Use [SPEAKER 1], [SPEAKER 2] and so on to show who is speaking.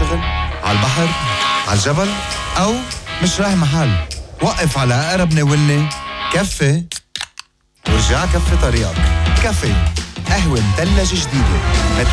[SPEAKER 1] الشغل، على البحر، على الجبل، أو مش رايح محل. وقف على أقرب ناولني كفي ورجع كفي طريقك. كافي قهوة مثلجة جديدة مثل